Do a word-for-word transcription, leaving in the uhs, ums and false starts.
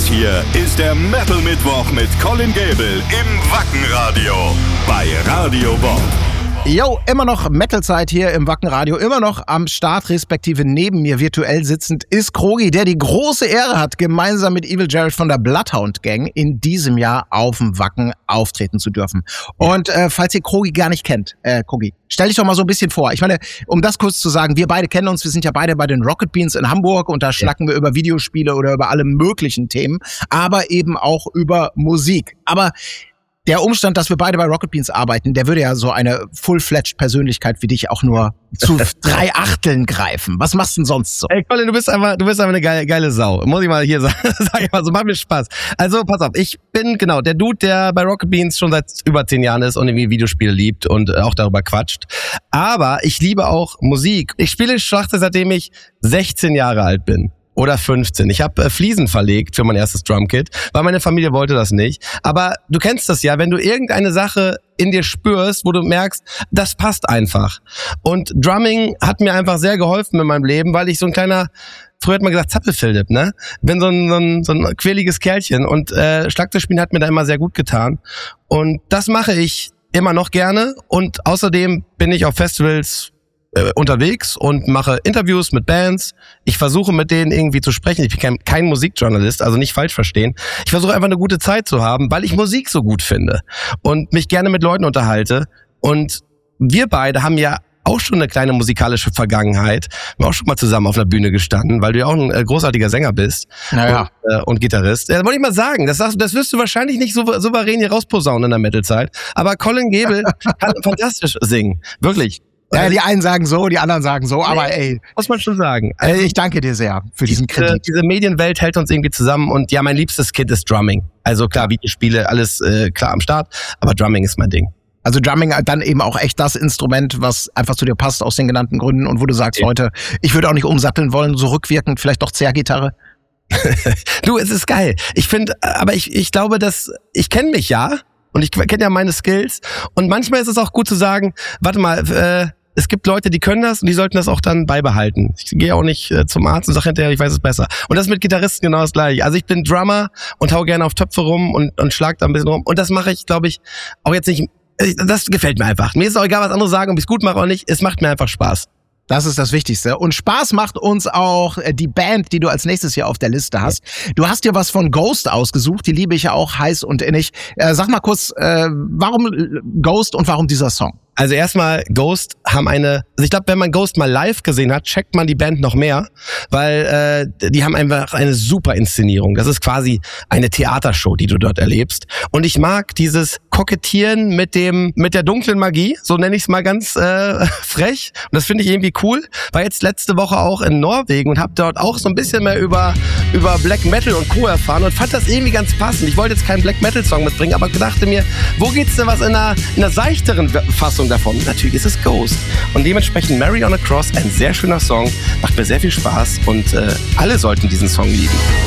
hier ist der Metal Mittwoch mit Colin Gable im Wackenradio bei Radio Bob. Jo, immer noch Metal-Zeit hier im Wackenradio, immer noch am Start, respektive neben mir virtuell sitzend ist Krogi, der die große Ehre hat, gemeinsam mit Evil Jared von der Bloodhound Gang in diesem Jahr auf dem Wacken auftreten zu dürfen. Und äh, falls ihr Krogi gar nicht kennt, äh, Krogi, stell dich doch mal so ein bisschen vor. Ich meine, um das kurz zu sagen, wir beide kennen uns, wir sind ja beide bei den Rocket Beans in Hamburg und da schnacken ja. wir über Videospiele oder über alle möglichen Themen, aber eben auch über Musik. Aber der Umstand, dass wir beide bei Rocket Beans arbeiten, der würde ja so eine full-fledged Persönlichkeit wie dich auch nur zu drei Achteln greifen. Was machst du denn sonst so? Ey, Colin, du bist einfach, du bist einfach eine geile, geile Sau. Muss ich mal hier sagen. Sag ich mal so, macht mir Spaß. Also, pass auf, ich bin genau der Dude, der bei Rocket Beans schon seit über zehn Jahren ist und irgendwie Videospiele liebt und auch darüber quatscht. Aber ich liebe auch Musik. Ich spiele Schlagzeug, seitdem ich sechzehn Jahre alt bin. Oder fünfzehn. Ich habe äh, Fliesen verlegt für mein erstes Drumkit, weil meine Familie wollte das nicht. Aber du kennst das ja, wenn du irgendeine Sache in dir spürst, wo du merkst, das passt einfach. Und Drumming hat mir einfach sehr geholfen in meinem Leben, weil ich so ein kleiner, früher hat man gesagt Zappelphilipp, ne? Bin so ein, so ein, so ein quäliges Kerlchen und äh, Schlagzeugspielen hat mir da immer sehr gut getan. Und das mache ich immer noch gerne und außerdem bin ich auf Festivals unterwegs und mache Interviews mit Bands. Ich versuche mit denen irgendwie zu sprechen. Ich bin kein, kein Musikjournalist, also nicht falsch verstehen. Ich versuche einfach eine gute Zeit zu haben, weil ich Musik so gut finde und mich gerne mit Leuten unterhalte. Und wir beide haben ja auch schon eine kleine musikalische Vergangenheit. Wir haben auch schon mal zusammen auf einer Bühne gestanden, weil du ja auch ein äh, großartiger Sänger bist naja. und, äh, und Gitarrist. Ja, wollte ich mal sagen, das, das wirst du wahrscheinlich nicht so souverän hier rausposaunen in der Metal-Zeit. Aber Colin Gable kann fantastisch singen. Wirklich. Ja, die einen sagen so, die anderen sagen so, aber ey. Muss man schon sagen. Also, ich danke dir sehr für diesen Kredit. Diese, diese Medienwelt hält uns irgendwie zusammen und ja, mein liebstes Kind ist Drumming. Also klar, Videospiele, alles äh, klar am Start, aber Drumming ist mein Ding. Also Drumming dann eben auch echt das Instrument, was einfach zu dir passt aus den genannten Gründen und wo du sagst, ja. Leute, ich würde auch nicht umsatteln wollen, so rückwirkend, vielleicht doch Zerrgitarre. Du, es ist geil. Ich finde, aber ich, ich glaube, dass, ich kenne mich ja und ich kenne ja meine Skills und manchmal ist es auch gut zu sagen, warte mal, äh, es gibt Leute, die können das und die sollten das auch dann beibehalten. Ich gehe auch nicht äh, zum Arzt und sage hinterher, ich weiß es besser. Und das mit Gitarristen genau das gleiche. Also ich bin Drummer und hau gerne auf Töpfe rum und, und schlag da ein bisschen rum. Und das mache ich, glaube ich, auch jetzt nicht. Das gefällt mir einfach. Mir ist auch egal, was andere sagen, ob ich es gut mache oder nicht. Es macht mir einfach Spaß. Das ist das Wichtigste. Und Spaß macht uns auch die Band, die du als nächstes hier auf der Liste hast. Du hast dir was von Ghost ausgesucht, die liebe ich ja auch heiß und innig. Äh, sag mal kurz, äh, warum Ghost und warum dieser Song? Also erstmal, Ghost haben eine, also ich glaube, wenn man Ghost mal live gesehen hat, checkt man die Band noch mehr, weil äh, die haben einfach eine super Inszenierung. Das ist quasi eine Theatershow, die du dort erlebst. Und ich mag dieses Kokettieren mit dem mit der dunklen Magie, so nenne ich es mal ganz äh, frech. Und das finde ich irgendwie cool. War jetzt letzte Woche auch in Norwegen und habe dort auch so ein bisschen mehr über über Black Metal und Co. erfahren und fand das irgendwie ganz passend. Ich wollte jetzt keinen Black Metal Song mitbringen, aber dachte mir, wo geht's denn was in einer, in einer seichteren Fassung davon? Natürlich ist es Ghost. Und dementsprechend Mary on a Cross, ein sehr schöner Song, macht mir sehr viel Spaß und äh, alle sollten diesen Song lieben.